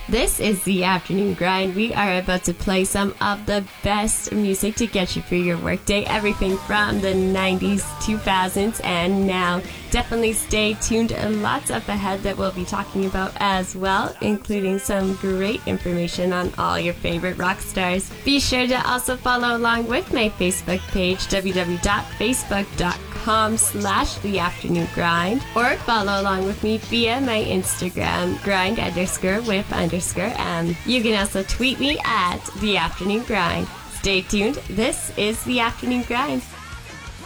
This is the Afternoon Grind. We are about to play some of the best music to get you through your workday. Everything from the 90s, 2000s, and now. Definitely stay tuned. Lots up ahead that we'll be talking about as well, including some great information on all your favorite rock stars. Be sure to also follow along with my Facebook page, www.facebook.com/The Afternoon Grind, or follow along with me via my Instagram, grind_with_. You can also tweet me at The Afternoon Grind. Stay tuned. This is The Afternoon Grind.